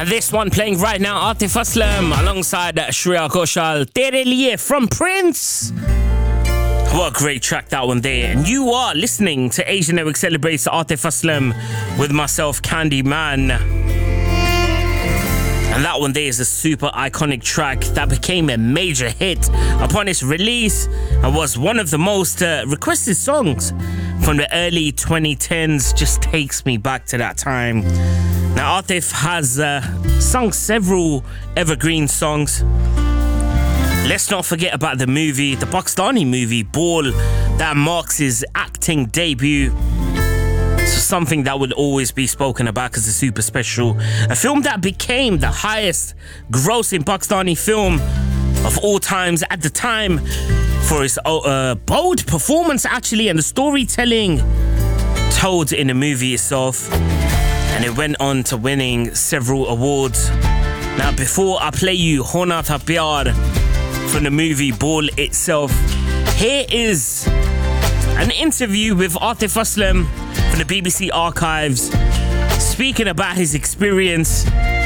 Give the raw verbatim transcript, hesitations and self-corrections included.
And this one playing right now, Atif Aslam alongside Shreya Ghoshal, Tere Liye from Prince. What a great track that one there. And you are listening to Asian Network Celebrates Atif Aslam with myself, Candyman. And that one there is a super iconic track that became a major hit upon its release and was one of the most uh, requested songs from the early twenty tens. Just takes me back to that time. Now, Atif has uh, sung several evergreen songs. Let's not forget about the movie, the Pakistani movie, Ball, that marks his acting debut. So something that would always be spoken about as a super special. A film that became the highest grossing Pakistani film of all times at the time for its uh, bold performance, actually, and the storytelling told in the movie itself. And it went on to winning several awards. Now, before I play you Hona Tha Pyar from the movie Ball itself, here is an interview with Atif Aslam from the B B C archives, speaking about his experience